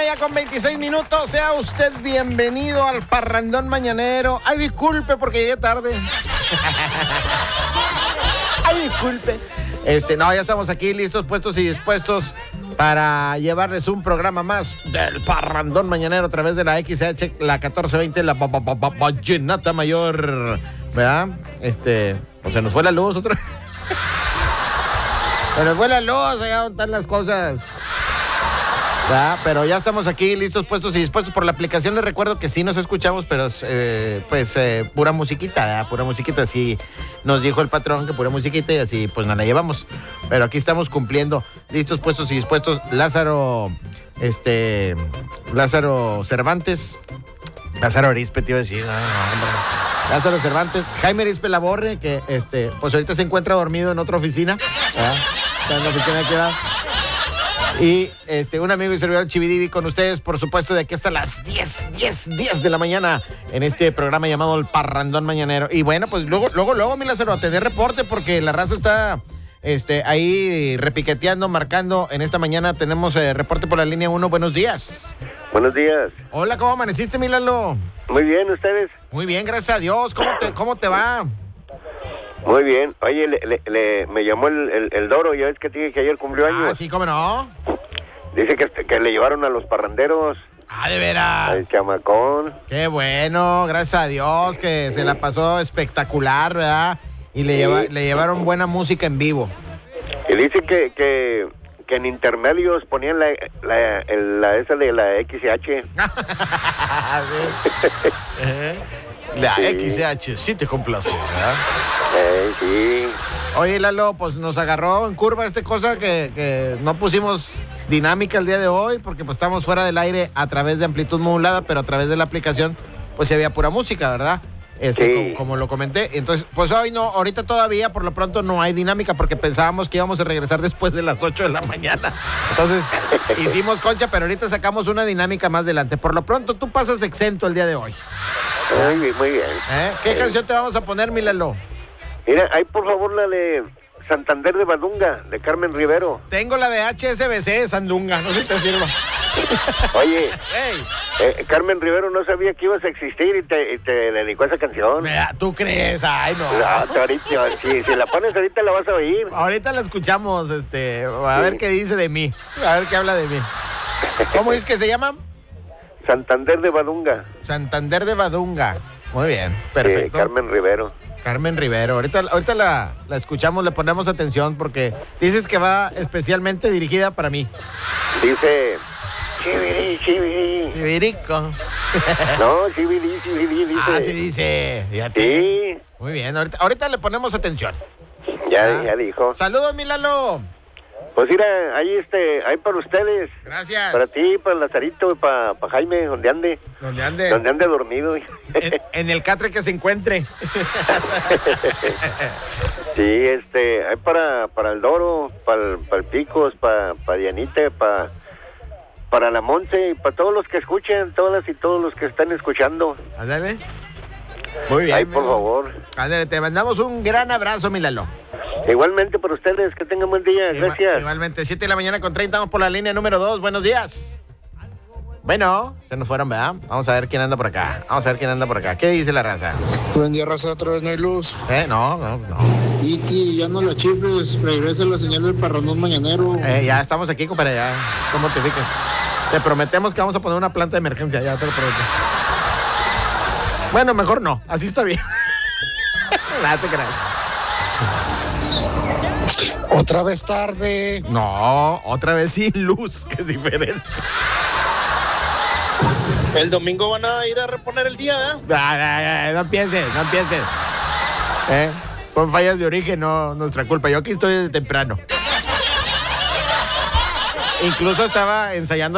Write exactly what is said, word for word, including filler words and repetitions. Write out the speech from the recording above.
ya con veintiséis minutos. Sea usted bienvenido al Parrandón Mañanero. Ay, disculpe porque llegué tarde. Ay, disculpe. Este, no, ya estamos aquí listos, puestos y dispuestos para llevarles un programa más del Parrandón Mañanero a través de la X H, la catorce veinte, la Vallenata Mayor. ¿Verdad? Este, pues se nos fue la luz otra vez. Se nos fue la luz, allá donde están las cosas. ¿Verdad? Pero ya estamos aquí listos, puestos y dispuestos por la aplicación. Les recuerdo que sí nos escuchamos, pero eh, pues eh, pura musiquita, ¿verdad? Pura musiquita. Así nos dijo el patrón que pura musiquita y así pues nos la llevamos. Pero aquí estamos cumpliendo, listos, puestos y dispuestos. Lázaro, este, Lázaro Cervantes, Lázaro Arispe, te iba a decir, no, no, hombre. Lázaro Cervantes, Jaime Arispe Laborre, que este, pues ahorita se encuentra dormido en otra oficina, ¿verdad? Está en la oficina aquí, ¿verdad? Y este, un amigo y servidor Chividivi con ustedes, por supuesto, de aquí hasta las diez, diez, diez de la mañana en este programa llamado El Parrandón Mañanero. Y bueno, pues luego, luego, luego, mi Lázaro, a tener reporte porque la raza está este, ahí repiqueteando, marcando. En esta mañana tenemos eh, reporte por la línea uno. Buenos días. Buenos días. Hola, ¿cómo amaneciste, mi Lalo? Muy bien, ¿ustedes? Muy bien, gracias a Dios. ¿Cómo te, cómo te va? Muy bien. Oye, le, le, le, me llamó el, el, el Doro, ya ves que te dije que ayer cumplió años. Ah, sí, ¿cómo no? Dice que, que le llevaron a los parranderos. Ah, de veras. Al chamacón. Qué bueno, gracias a Dios, que se la pasó espectacular, ¿verdad? Y le, sí. lleva, le llevaron buena música en vivo. Y dice que, que, que en intermedios ponían la, la, el, la esa de la X H. La sí. X H, sí te complace, ¿verdad? Eh, sí. Oye, Lalo, pues nos agarró en curva esta cosa que, que no pusimos dinámica el día de hoy porque pues estamos fuera del aire a través de amplitud modulada, pero a través de la aplicación pues sí había pura música, ¿verdad? Este, sí. como, como lo comenté. Entonces, pues hoy no, ahorita todavía por lo pronto no hay dinámica porque pensábamos que íbamos a regresar después de las ocho de la mañana. Entonces, hicimos concha, pero ahorita sacamos una dinámica más adelante. Por lo pronto, tú pasas exento el día de hoy. Muy bien, muy bien. ¿Eh? ¿Qué eh. canción te vamos a poner, mi Lalo? Mira, ahí por favor la de Santander de Badunga, de Carmen Rivero. Tengo la de H S B C, Sandunga, no sé si te sirva. Oye, hey. eh, Carmen Rivero no sabía que ibas a existir y te, y te dedicó a esa canción. Mira, ¿tú crees? Ay, no. No, ahorita, si, si la pones ahorita la vas a oír. Ahorita la escuchamos, este, a sí. ver qué dice de mí, a ver qué habla de mí. ¿Cómo es que se llama? Santander de Badunga. Santander de Badunga. Muy bien, perfecto. Sí, Carmen Rivero. Carmen Rivero. Ahorita, ahorita la, la escuchamos, le ponemos atención porque dices que va especialmente dirigida para mí. Dice... Chiviri, chiviri. Chivirico. No, chiviri, chiviri, dice. Ah, sí dice. Fíjate. Sí. Muy bien, ahorita, ahorita le ponemos atención. Ya, ah. ya dijo. Saludos, mi Lalo. Pues mira, ahí este, ahí para ustedes. Gracias. Para ti, para Lazarito, para, para Jaime, donde ande. Donde ande. Donde ande dormido. En, en el catre que se encuentre. Sí, este, hay para, para el Doro, para el, para el Picos, para, para Dianita, para, para la Monse y para todos los que escuchen, todas y todos los que están escuchando. Ándale. Muy bien. Ay, por favor. Ándale, te mandamos un gran abrazo, mi Lalo. Igualmente para ustedes, que tengan buen día, Igual, gracias. Igualmente, siete de la mañana con treinta, vamos por la línea número dos, buenos días. Bueno, se nos fueron, ¿verdad? Vamos a ver quién anda por acá, vamos a ver quién anda por acá. ¿Qué dice la raza? Buen día, raza, otra vez no hay luz. ¿Eh? No, no, no. Iti, ya no la chifles, regresa la señal del Parrandón Mañanero. Eh, ya estamos aquí, compadre, ya. ¿Cómo te fijas? Te prometemos que vamos a poner una planta de emergencia, ya te lo prometo. Bueno, mejor no, así está bien. Nada te creas. Otra vez tarde. No, otra vez sin luz, que es diferente. El domingo van a ir a reponer el día, ¿eh? No, no, no, no pienses, no pienses. ¿Eh? Con fallas de origen, no nuestra culpa. Yo aquí estoy desde temprano. Incluso estaba ensayando